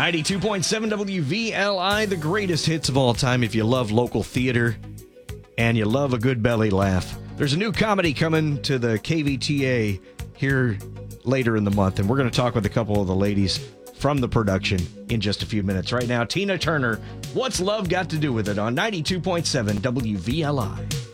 92.7 WVLI, the greatest hits of all time if you love local theater and you love a good belly laugh. There's a new comedy coming to the KVTA here later in the month, and we're going to talk with a couple of the ladies from the production in just a few minutes. Right now, Tina Turner, What's Love Got to Do with It on 92.7 WVLI.